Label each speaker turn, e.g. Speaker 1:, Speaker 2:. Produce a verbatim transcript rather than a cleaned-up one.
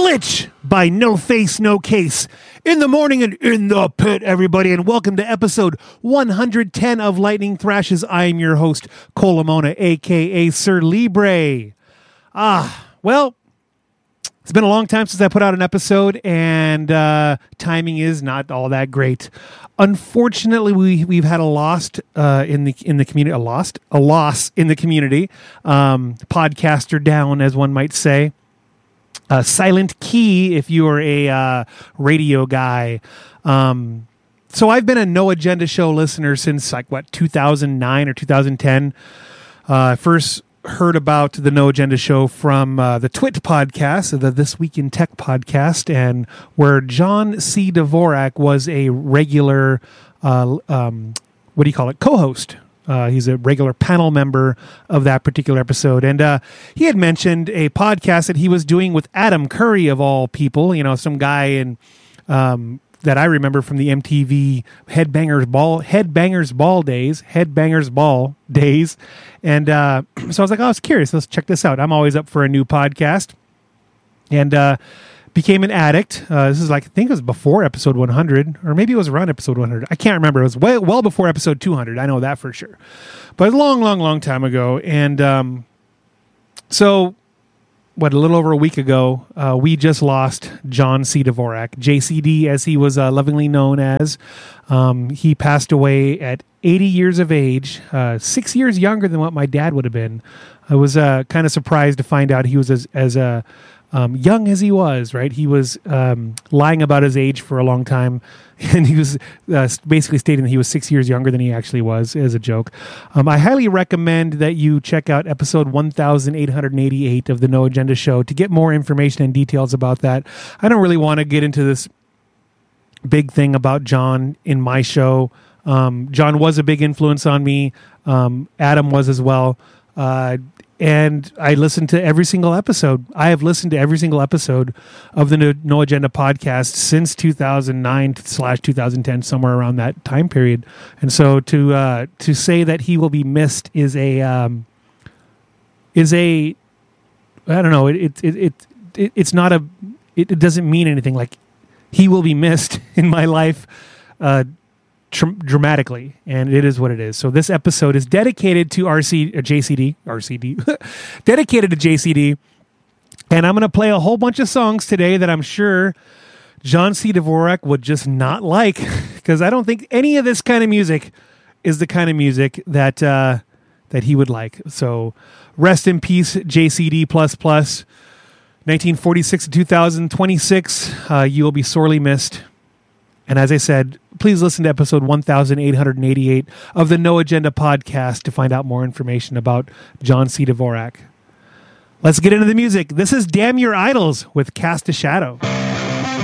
Speaker 1: Glitch by No Face, No Case. In the morning and in the pit, everybody, and welcome to episode one hundred ten of Lightning Thrashes. I am your host, Cole Lamona, a k a. Sir Libre. Ah, well, it's been a long time since I put out an episode, and uh, timing is not all that great. Unfortunately, we we've had a lost uh, in the in the community, a lost a loss in the community. Um, podcaster down, as one might say. Uh, Silent Key, if you are a uh, radio guy. Um, so I've been a No Agenda Show listener since like what two thousand nine or two thousand ten. Uh, I first heard about the No Agenda Show from uh, the Twit podcast, the This Week in Tech podcast, and where John C. Dvorak was a regular, uh, um, what do you call it, co-host. Uh, he's a regular panel member of that particular episode. And uh, he had mentioned a podcast that he was doing with Adam Curry, of all people, you know, some guy in um, that I remember from the M T V Headbangers Ball, Headbangers Ball days, Headbangers Ball days. And uh, so I was like, oh, I was curious. Let's check this out. I'm always up for a new podcast. And uh, became an addict. Uh, this is like, I think it was before episode one hundred, or maybe it was around episode one hundred. I can't remember. It was way, well before episode two hundred. I know that for sure. But a long, long, long time ago. And um, so, what, a little over a week ago, uh, we just lost John C. Dvorak, J C D as he was uh, lovingly known as. Um, he passed away at eighty years of age, uh, six years younger than what my dad would have been. I was uh, kind of surprised to find out he was as, as a Um, young as he was, right? He was um, lying about his age for a long time, and he was uh, basically stating that he was six years younger than he actually was, as a joke. Um, I highly recommend that you check out episode one thousand eight hundred eighty-eight of the No Agenda Show to get more information and details about that. I don't really want to get into this big thing about John in my show. Um, John was a big influence on me. Um, Adam was as well. Uh, And I listened to every single episode. I have listened to every single episode of the No, no Agenda podcast since two thousand nine slash two thousand ten, somewhere around that time period. And so to uh, to say that he will be missed is a um, is a I don't know. It it it, it, it it's not a it, it doesn't mean anything. Like, he will be missed in my life. Uh, Tr- dramatically, and it is what it is. So this episode is dedicated to R C uh, J C D, R C D, dedicated to J C D, and I'm going to play a whole bunch of songs today that I'm sure John C. Dvorak would just not like, because I don't think any of this kind of music is the kind of music that uh, that he would like. So rest in peace, J C D plus plus, nineteen forty-six to two thousand twenty-six. Uh, you will be sorely missed. And as I said, please listen to episode one thousand eight hundred eighty-eight of the No Agenda podcast to find out more information about John C. Dvorak. Let's get into the music. This is Damn Your Idols with Cast a Shadow.